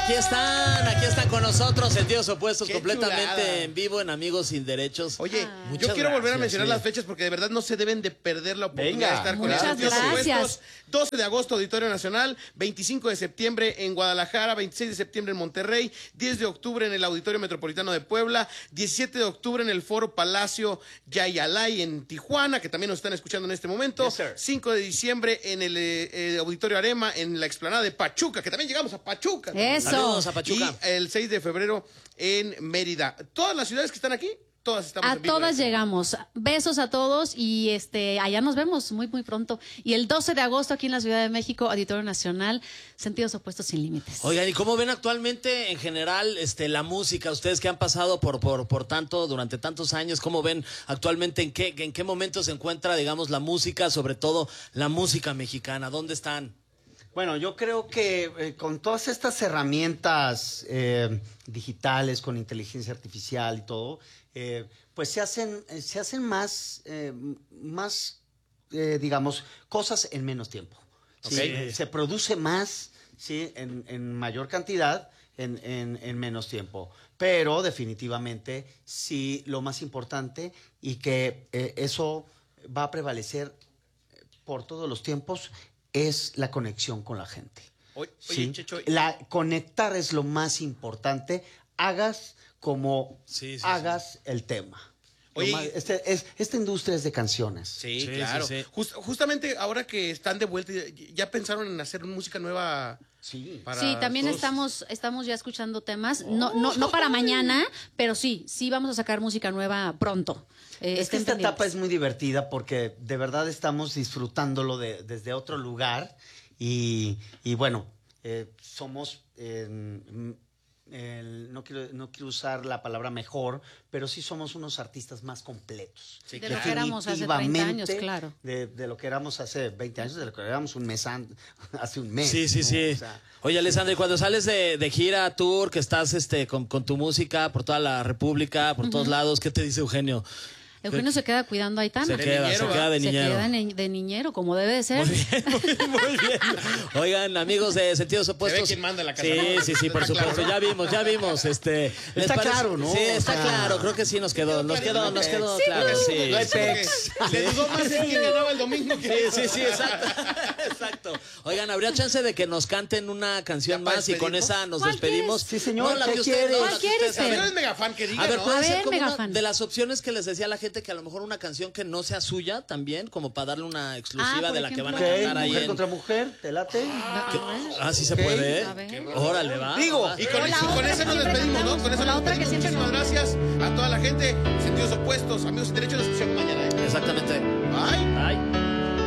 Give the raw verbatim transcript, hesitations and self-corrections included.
aquí están, aquí están con nosotros, Sentidos Opuestos, Qué completamente chulada. en vivo en Amigos Sin Derechos. Oye, Ah. yo Muchas quiero volver a gracias, mencionar sí. las fechas porque de verdad no se deben de perder la oportunidad Venga. de estar con Muchas el Sentidos gracias. Opuestos. doce de agosto, Auditorio Nacional, veinticinco de septiembre en Guadalajara, veintiséis de septiembre en Monterrey, diez de octubre en el Auditorio Metropolitano de Puebla, diecisiete de octubre en el Foro Palacio Yayalay en Tijuana, que también nos están escuchando en este momento, Yes, sir. cinco de diciembre en el eh, eh, Auditorio Arema en la explanada de Pachuca, que también llegamos a Pachuca. Eso. Saludos a Pachuca. Y el seis de febrero en Mérida. Todas las ciudades que están aquí, todas estamos A en vivo. todas llegamos. Besos a todos y este allá nos vemos muy muy pronto. Y el doce de agosto aquí en la Ciudad de México, Auditorio Nacional, Sentidos Opuestos sin Límites. Oigan, ¿y cómo ven actualmente en general este la música? Ustedes que han pasado por por por tanto durante tantos años, ¿cómo ven actualmente en qué en qué momento se encuentra, digamos, la música, sobre todo la música mexicana? ¿Dónde están? Bueno, yo creo que eh, con todas estas herramientas eh, digitales, con inteligencia artificial y todo, eh, pues se hacen, eh, se hacen más, eh, más eh, digamos, cosas en menos tiempo. ¿sí? Ok. Eh, se produce más, ¿sí? en, en mayor cantidad, en, en, en menos tiempo. Pero definitivamente sí, lo más importante y que eh, eso va a prevalecer por todos los tiempos es la conexión con la gente. Oye, ¿sí? oye, Checho, La, conectar es lo más importante. Hagas como Sí, sí, hagas el tema. Lo Oye, más- este, es, esta industria es de canciones. Sí, Sí, claro. sí, sí. Just- justamente ahora que están de vuelta, ¿ya pensaron en hacer música nueva? Sí. Para Sí, también todos? estamos, estamos ya escuchando temas, no, no, no para mañana, pero sí, sí vamos a sacar música nueva pronto. Eh, Es que estén esta pendientes. etapa es muy divertida porque de verdad estamos disfrutándolo de- desde otro lugar y, y bueno, eh, somos, eh, mm, el- no, quiero, no quiero usar la palabra mejor, pero sí somos unos artistas más completos. Sí, De lo que éramos hace treinta años, claro. De, de lo que éramos hace veinte años, de lo que éramos un mes an- hace un mes. Sí, sí, ¿no? sí. O sea, Oye, Alessandra, y cuando sales de, de gira, tour, que estás este con, con tu música por toda la República, por todos lados, ¿qué te dice Eugenio? Eugenio se queda cuidando a Aitana. Se queda, niñero, se queda de Se niñero. queda ni- de niñero, como debe de ser. Muy bien, muy, muy bien. Oigan, amigos de Sentidos Opuestos. quién manda en la casa, Sí, ¿no? sí, sí, por Está supuesto. claro, ¿no? Ya vimos, ya vimos. Este, ¿les Está parece? claro, ¿no? Sí, está O sea, claro. Creo que sí nos quedó. Nos quedó, nos quedó Sí, claro. no, Sí, no hay sí. pex. Le dudó más en quién ganaba el domingo que Sí, sí, sí, exacto. Exacto. Oigan, ¿habría chance de que nos canten una canción ¿Ya para más y con despedirnos? esa nos ¿Cuál despedimos? quieres? Sí, señor, No, la ¿qué que ustedes, quieres? no, ¿Cuál la que quieres, ustedes A ver, saben. es mega fan que diga, A ver, ¿no? puede A ser ver, como mega una fan. de las opciones que les decía a la gente, que a lo mejor una canción que no sea suya también, como para darle una exclusiva Ah, por de la que van a ejemplo. ok, cantar ahí mujer en... contra mujer, ¿te late? Ah, sí se Ok. puede, A ¿eh? ver. Órale, va. Digo, va. Y con, O la y con otra eso que nos siempre despedimos, ¿no? cantamos, Con eso o la nos otra que despedimos. siempre Muchísimas gracias a toda la gente. Sentidos Opuestos, amigos sin derechos, nos escuchamos mañana, ¿eh? Exactamente. Bye. Ay.